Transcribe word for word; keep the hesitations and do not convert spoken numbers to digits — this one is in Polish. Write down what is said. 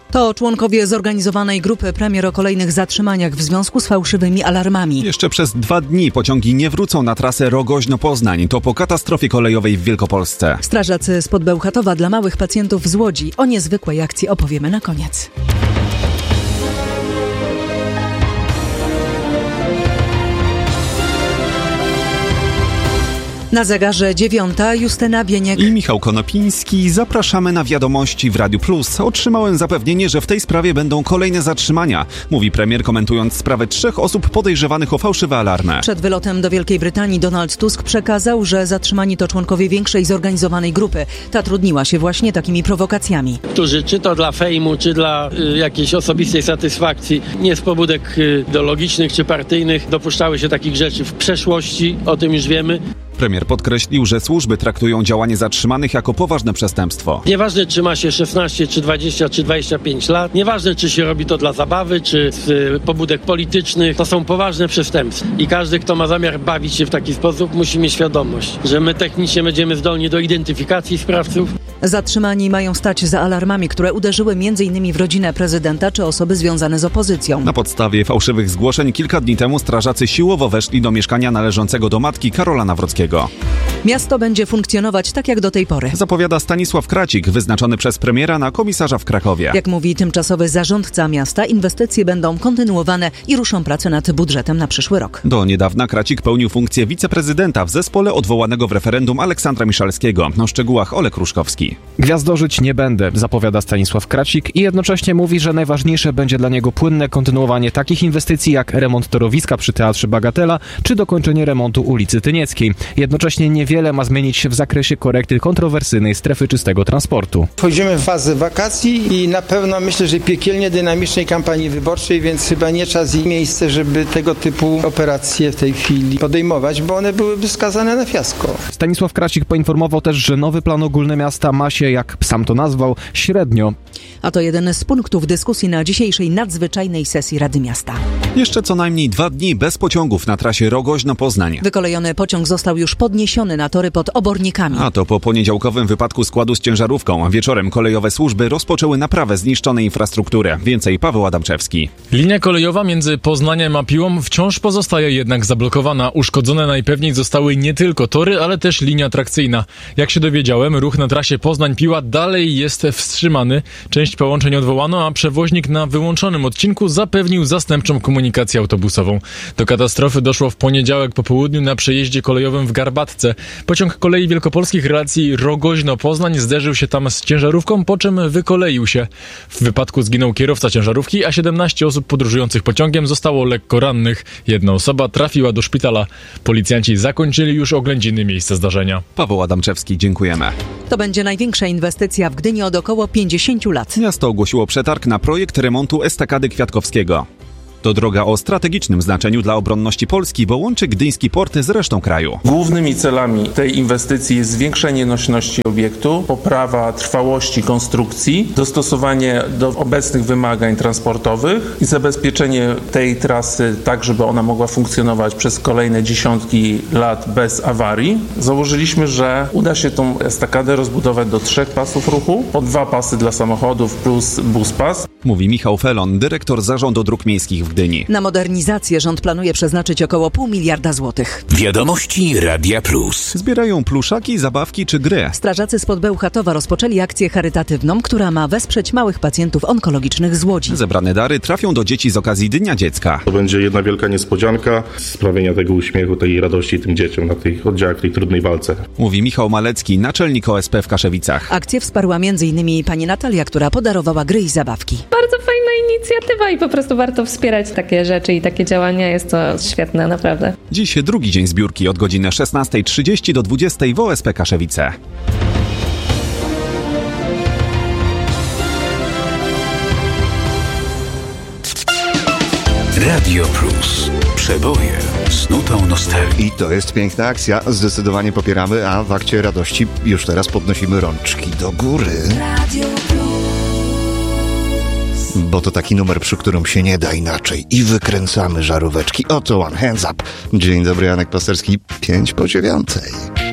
To członkowie zorganizowanej grupy premier o kolejnych zatrzymaniach w związku z fałszywymi alarmami. Jeszcze przez dwa dni pociągi nie wrócą na trasę Rogoźno-Poznań. To po katastrofie kolejowej w Wielkopolsce. Strażacy spod Bełchatowa dla małych pacjentów z Łodzi. O niezwykłej akcji opowiemy na koniec. Na zegarze dziewiąta, Justyna Bieniek i Michał Konopiński. Zapraszamy na wiadomości w Radiu Plus. Otrzymałem zapewnienie, że w tej sprawie będą kolejne zatrzymania, mówi premier, komentując sprawę trzech osób podejrzewanych o fałszywe alarmy. Przed wylotem do Wielkiej Brytanii Donald Tusk przekazał, że zatrzymani to członkowie większej zorganizowanej grupy. Ta trudniła się właśnie takimi prowokacjami. Którzy czy to dla fejmu, czy dla y, jakiejś osobistej satysfakcji, nie z pobudek y, ideologicznych czy partyjnych, dopuszczały się takich rzeczy w przeszłości, o tym już wiemy. Premier podkreślił, że służby traktują działanie zatrzymanych jako poważne przestępstwo. Nieważne, czy ma się szesnaście, czy dwadzieścia, czy dwadzieścia pięć lat, nieważne, czy się robi to dla zabawy, czy z y, pobudek politycznych, to są poważne przestępstwa. I każdy, kto ma zamiar bawić się w taki sposób, musi mieć świadomość, że my technicznie będziemy zdolni do identyfikacji sprawców. Zatrzymani mają stać za alarmami, które uderzyły między innymi w rodzinę prezydenta czy osoby związane z opozycją. Na podstawie fałszywych zgłoszeń kilka dni temu strażacy siłowo weszli do mieszkania należącego do matki Karola Nawrockiego. Miasto będzie funkcjonować tak jak do tej pory, zapowiada Stanisław Kracik, wyznaczony przez premiera na komisarza w Krakowie. Jak mówi tymczasowy zarządca miasta, inwestycje będą kontynuowane i ruszą prace nad budżetem na przyszły rok. Do niedawna Kracik pełnił funkcję wiceprezydenta w zespole odwołanego w referendum Aleksandra Miszalskiego. O szczegółach Olek Ruszkowski. Gwiazdorzyć nie będę, zapowiada Stanisław Kracik i jednocześnie mówi, że najważniejsze będzie dla niego płynne kontynuowanie takich inwestycji jak remont torowiska przy Teatrze Bagatela czy dokończenie remontu ulicy Tynieckiej. Jednocześnie niewiele ma zmienić się w zakresie korekty kontrowersyjnej strefy czystego transportu. Wchodzimy w fazę wakacji i na pewno myślę, że piekielnie dynamicznej kampanii wyborczej, więc chyba nie czas i miejsce, żeby tego typu operacje w tej chwili podejmować, bo one byłyby skazane na fiasko. Stanisław Kracik poinformował też, że nowy plan ogólny miasta ma się, jak sam to nazwał, średnio. A to jeden z punktów dyskusji na dzisiejszej nadzwyczajnej sesji Rady Miasta. Jeszcze co najmniej dwa dni bez pociągów na trasie Rogoźno-Poznań. Wykolejony pociąg został już podniesiony na tory pod Obornikami. A to po poniedziałkowym wypadku składu z ciężarówką. Wieczorem kolejowe służby rozpoczęły naprawę zniszczonej infrastruktury. Więcej Paweł Adamczewski. Linia kolejowa między Poznaniem a Piłą wciąż pozostaje jednak zablokowana. Uszkodzone najpewniej zostały nie tylko tory, ale też linia atrakcyjna. Jak się dowiedziałem, ruch na trasie Poznań-Piła dalej jest wstrzymany. Część połączeń odwołano, a przewoźnik na wyłączonym odcinku zapewnił zastępczą komunikację autobusową. Do katastrofy doszło w poniedziałek po południu na przejeździe kolejowym w Garbatce. Pociąg kolei wielkopolskich relacji Rogoźno-Poznań zderzył się tam z ciężarówką, po czym wykoleił się. W wypadku zginął kierowca ciężarówki, a siedemnaście osób podróżujących pociągiem zostało lekko rannych. Jedna osoba trafiła do szpitala. Policjanci zakończyli już oględziny miejsca zdarzenia. Paweł Adamczewski, dziękujemy. To będzie największa inwestycja w Gdyni od około pięćdziesięciu lat. Miasto ogłosiło przetarg na projekt remontu estakady Kwiatkowskiego. To droga o strategicznym znaczeniu dla obronności Polski, bo łączy gdyński port z resztą kraju. Głównymi celami tej inwestycji jest zwiększenie nośności obiektu, poprawa trwałości konstrukcji, dostosowanie do obecnych wymagań transportowych i zabezpieczenie tej trasy tak, żeby ona mogła funkcjonować przez kolejne dziesiątki lat bez awarii. Założyliśmy, że uda się tą estakadę rozbudować do trzech pasów ruchu, po dwa pasy dla samochodów plus buspas. Mówi Michał Felon, dyrektor Zarządu Dróg Miejskich w Gdyni. Na modernizację rząd planuje przeznaczyć około pół miliarda złotych. Wiadomości Radia Plus. Zbierają pluszaki, zabawki czy gry. Strażacy spod Bełchatowa rozpoczęli akcję charytatywną, która ma wesprzeć małych pacjentów onkologicznych z Łodzi. Zebrane dary trafią do dzieci z okazji Dnia Dziecka. To będzie jedna wielka niespodzianka, sprawienia tego uśmiechu, tej radości tym dzieciom na tych oddziałach, w tej trudnej walce. Mówi Michał Malecki, naczelnik O S P w Kaszewicach. Akcję wsparła między innymi pani Natalia, która podarowała gry i zabawki. Bardzo fajna inicjatywa i po prostu warto wspierać takie rzeczy i takie działania. Jest to świetne, naprawdę. Dziś drugi dzień zbiórki od godziny szesnastej trzydzieści do dwudziestej w O S P Kaszewice. Radio Plus. Przeboje z nutą nostalgii. I to jest piękna akcja. Zdecydowanie popieramy, a w akcie radości już teraz podnosimy rączki do góry. Radio Plus. Bo to taki numer, przy którym się nie da inaczej. I wykręcamy żaróweczki. Oto One Hands Up. Dzień dobry, Janek Pasterski. Pięć po dziewiątej.